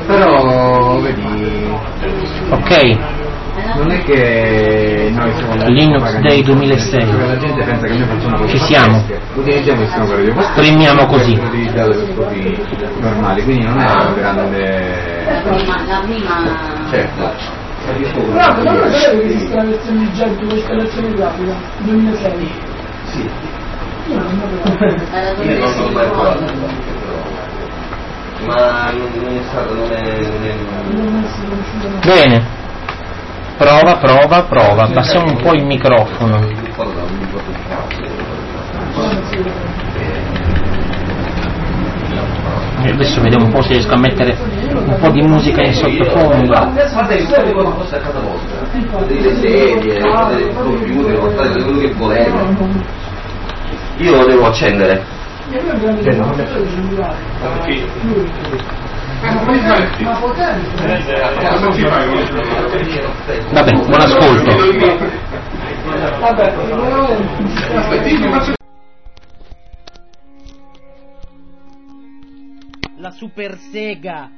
Però vedi, ok, non è che noi siamo Linux Day 2006, la gente pensa che noi facciamo cose ci siamo, utilizziamo il sistema operativo, premiamo così, utilizzato per scopi normali, quindi non è una grande, certo. Però non sapevo che esiste la versione di Jet con installazione grafica 2006. Sì. Io non Io non l'ho mai provato, ma non è stato, non è... bene, prova, abbassiamo un po' il microfono. Adesso vediamo un po' se riesco a mettere un po' di musica in sottofondo. Guarda che fate quello a casa vostra, delle sedie, dei computer, portate quello che volete. Io lo devo accendere. Vabbè, buon ascolto. La Super Sega